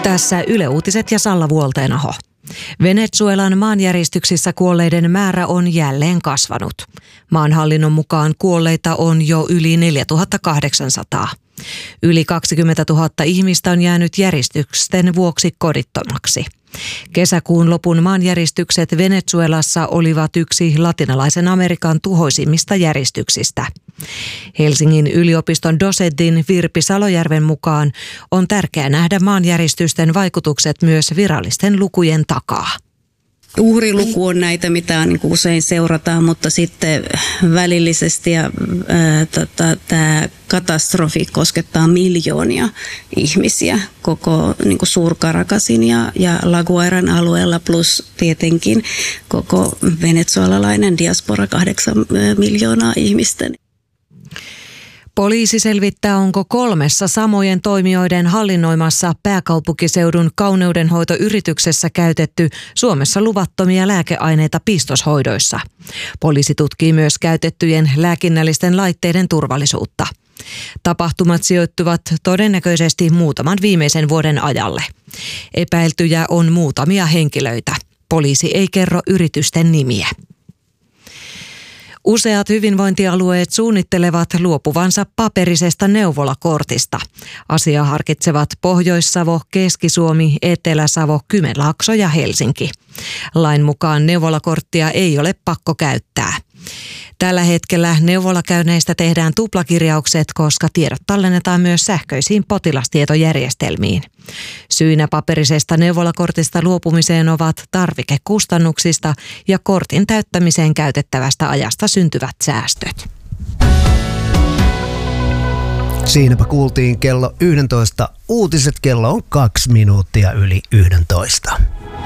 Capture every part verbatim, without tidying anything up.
Tässä Yle Uutiset ja Salla Vuolteenaho. Venezuelan maanjäristyksissä kuolleiden määrä on jälleen kasvanut. Maanhallinnon mukaan kuolleita on jo yli neljätuhattakahdeksansataa. Yli kaksikymmentätuhatta ihmistä on jäänyt järistysten vuoksi kodittomaksi. Kesäkuun lopun maanjäristykset Venezuelassa olivat yksi latinalaisen Amerikan tuhoisimmista järistyksistä. Helsingin yliopiston dosentin Virpi Salojärven mukaan on tärkeää nähdä maanjäristysten vaikutukset myös virallisten lukujen takaa. Uhriluku on näitä, mitä niin kuin usein seurataan, mutta sitten välillisesti ja ää, tota, tämä katastrofi koskettaa miljoonia ihmisiä koko niin kuin Suur-Caracasin ja, ja La Guairan alueella, plus tietenkin koko venezuelalainen diaspora kahdeksan miljoonaa ihmistä. Poliisi selvittää, onko kolmessa samojen toimijoiden hallinnoimassa pääkaupunkiseudun kauneudenhoitoyrityksessä käytetty Suomessa luvattomia lääkeaineita pistoshoidoissa. Poliisi tutkii myös käytettyjen lääkinnällisten laitteiden turvallisuutta. Tapahtumat sijoittuvat todennäköisesti muutaman viimeisen vuoden ajalle. Epäiltyjä on muutamia henkilöitä. Poliisi ei kerro yritysten nimiä. Useat hyvinvointialueet suunnittelevat luopuvansa paperisesta neuvolakortista. Asiaa harkitsevat Pohjois-Savo, Keski-Suomi, Etelä-Savo, Kymenlaakso ja Helsinki. Lain mukaan neuvolakorttia ei ole pakko käyttää. Tällä hetkellä neuvolakäynneistä tehdään tuplakirjaukset, koska tiedot tallennetaan myös sähköisiin potilastietojärjestelmiin. Syynä paperisesta neuvolakortista luopumiseen ovat tarvikekustannuksista ja kortin täyttämiseen käytettävästä ajasta syntyvät säästöt. Siinäpä kuultiin kello yksitoista. Uutiset kello on kaksi minuuttia yli yksitoista.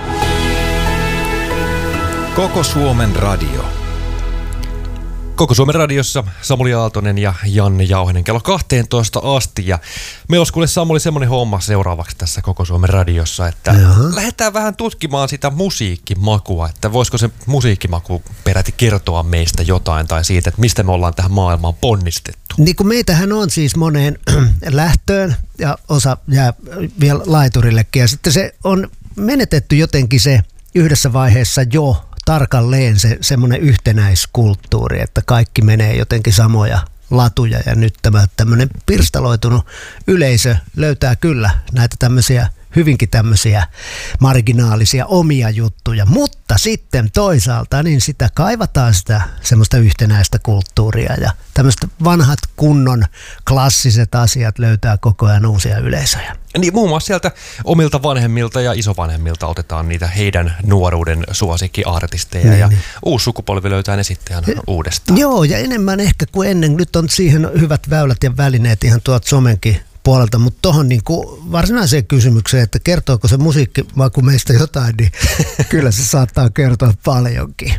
Koko Suomen radio. Koko Suomen radiossa Samuli Aaltonen ja Janne Jauhinen kello kahteentoista asti. Ja meillä olisi kuule Samuli semmoinen homma seuraavaksi tässä Koko Suomen radiossa, että Jaha. lähdetään vähän tutkimaan sitä musiikkimakua. Että voisiko se musiikkimaku peräti kertoa meistä jotain tai siitä, että mistä me ollaan tähän maailmaan ponnistettu. Niin kuin meitähän on siis moneen lähtöön ja osa jää vielä laiturillekin. Ja sitten se on menetetty jotenkin se yhdessä vaiheessa jo tarkalleen se semmoinen yhtenäiskulttuuri, että kaikki menee jotenkin samoja latuja ja nyt tämä tämmöinen pirstaloitunut yleisö löytää kyllä näitä tämmöisiä hyvinkin tämmöisiä marginaalisia omia juttuja, mutta sitten toisaalta niin sitä kaivataan sitä semmoista yhtenäistä kulttuuria ja tämmöistä vanhat kunnon klassiset asiat löytää koko ajan uusia yleisöjä. Niin muun muassa sieltä omilta vanhemmilta ja isovanhemmilta otetaan niitä heidän nuoruuden suosikkiartisteja niin, ja niin. uusi sukupolvi löytää ne sitten ihan uudestaan. Joo, ja enemmän ehkä kuin ennen. Nyt on siihen hyvät väylät ja välineet ihan tuolta somenkin puolelta, mutta tuohon niin kuin varsinaiseen kysymykseen, että kertooko se musiikkimaku meistä jotain, niin kyllä se saattaa kertoa paljonkin.